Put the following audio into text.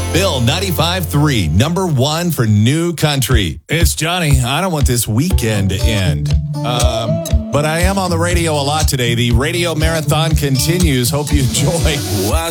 Bill 95.3, number one for new country. It's Johnny. I don't want this weekend to end. But I am on the radio a lot today. The radio marathon continues. Hope you enjoy.